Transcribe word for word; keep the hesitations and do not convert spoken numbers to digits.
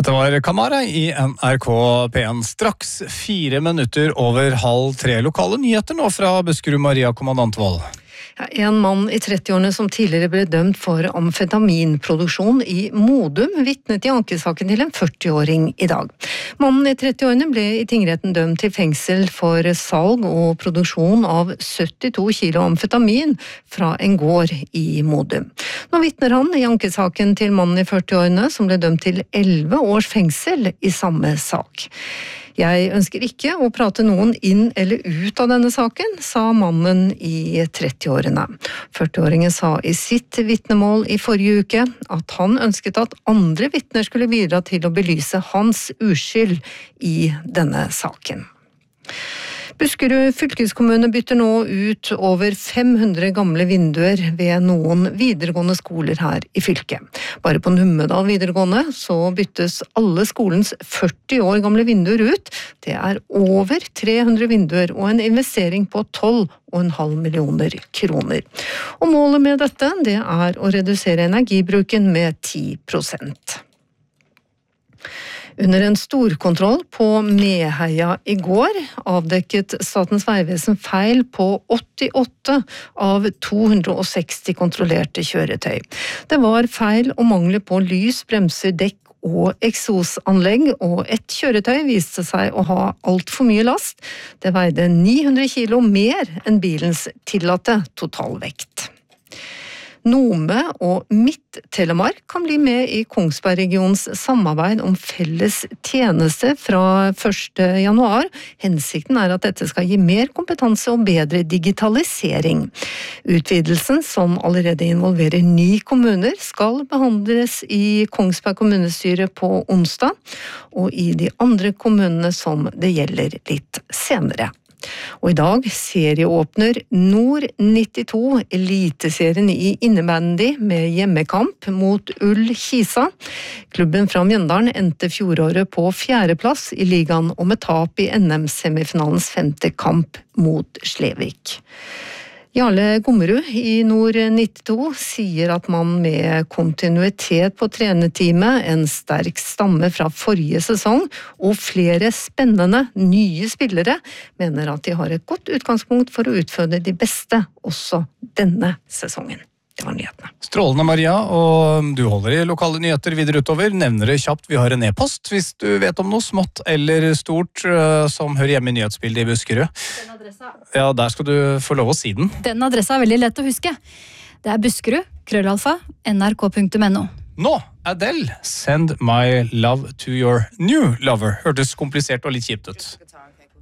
Dette var Kamara i N R K P en. Straks fire minutter over halv tre. Lokale nyheter nå fra Buskerud, Maria Kommandantvold. En mann i trettiårene som tidligere ble dømt for amfetaminproduksjon i Modum vitnet i ankesaken til en førtiåring i dag. Mannen i trettiårene ble i tingretten dømt til fengsel for salg og produksjon av syttito kilo amfetamin fra en gård i Modum. Nå vitner han i ankesaken til mannen i førtiårene som ble dømt til elleve års fengsel i samme sak. Jeg ønsker ikke å prate noen inn eller ut av denne saken, sa mannen i trettiårene. førtiåringen sa i sitt vitnemål i forrige uke at han ønsket at andre vitner skulle bidra til å belyse hans uskyld i denne saken. Buskerud fylkeskommune bytter nå ut over fem hundre gamle vinduer ved noen videregående skoler her i fylket. Bare på Numedal videregående så byttes alle skolens førti år gamle vinduer ut. Det er over tre hundre vinduer og en investering på tolv og en halv millioner kroner. Og målet med dette det er å redusere energibruken med ti prosent. Under en storkontroll på Meheia i går avdekket Statens vegvesen feil på åttiåtte av to hundre og seksti kontrollerte kjøretøy. Det var feil og mangler på lys, bremser, dekk og eksosanlegg, og ett kjøretøy viste seg å ha alt for mye last. Det veide ni hundre kilo mer enn bilens tillatte totalvekt. Nome og Midt-Telemark kan bli med i Kongsberg-regionens samarbeid om felles tjeneste fra første januar. Hensikten er at dette skal gi mer kompetanse og bedre digitalisering. Utvidelsen, som allerede involverer ni kommuner, skal behandles i Kongsberg kommunestyre på onsdag, og i de andre kommunene som det gjelder litt senere. Og i dag serieåpner Nord nittito eliteserien i innebandy med hjemmekamp mot Ull Kisa. Klubben fra Mjøndalen endte fjoråret på fjerdeplass i ligaen og med tap i N M-semifinalens femte kamp mot Slevik. Jarle Gommerud i Nord nittito sier at man med kontinuitet på trenerteamet, en sterk stamme fra forrige sesong og flere spennende nye spillere, mener at de har et godt utgangspunkt for å utføde de beste også denne sesongen. Det var nyhetene. Strålende, Maria, og du holder i lokale nyheter videre utover. Nevner det kjapt, vi har en e-post hvis du vet om noe smått eller stort uh, som hører hjemme i nyhetsbildet i Buskerud. Den adressa. Ja, der skal du få lov å si den. Den adressa er veldig lett å huske. Det er Buskerud, krøllalfa, nrk punktum no. Nå, Adele, Send My Love to Your New Lover. Hørtes komplisert og litt kjipt ut.